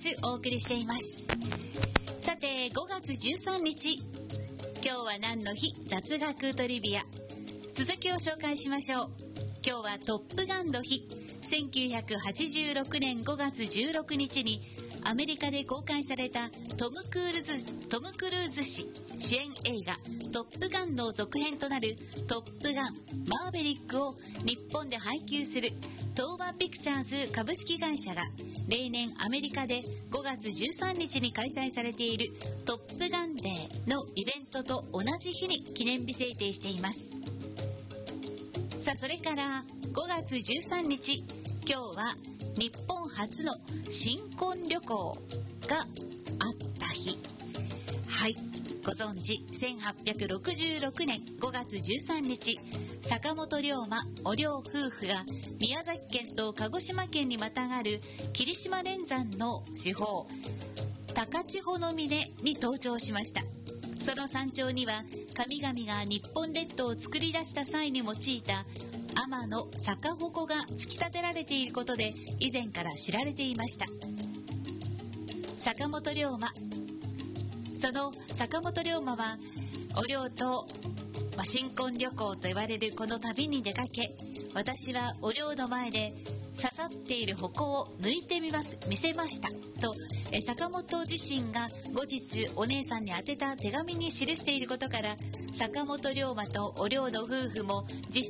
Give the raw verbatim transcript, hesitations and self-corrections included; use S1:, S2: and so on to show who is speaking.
S1: お送りしています。さてごがつじゅうさんにち、今日は何の日？雑学トリビア。続きを紹介しましょう。今日はトップガンの日。せんきゅうひゃくはちじゅうろくねんごがつじゅうろくにちにアメリカで公開されたトム・クールズ、トム・クルーズ氏主演映画トップガンの続編となるトップガンマーヴェリックを日本で配給する東和ピクチャーズ株式会社が例年アメリカでごがつじゅうさんにちに開催されているトップガンデーのイベントと同じ日に記念日制定しています。さあ、それからごがつじゅうさんにち、今日は日本初の新婚旅行があった日。はい、ご存知、せんはっぴゃくろくじゅうろくねんごがつじゅうさんにち、坂本龍馬お龍夫婦が宮崎県と鹿児島県にまたがる霧島連山の主峰高千穂の峰に登頂しました。その山頂には神々が日本列島を作り出した際に用いた天の逆鉾が突き立てられていることで以前から知られていました。坂本龍馬、その坂本龍馬はお龍と新婚旅行と言われるこの旅に出かけ、私はお龍の前で刺さっている矛を抜いてみます見せましたと、え坂本自身が後日お姉さんに宛てた手紙に記していることから、坂本龍馬とお龍の夫婦も実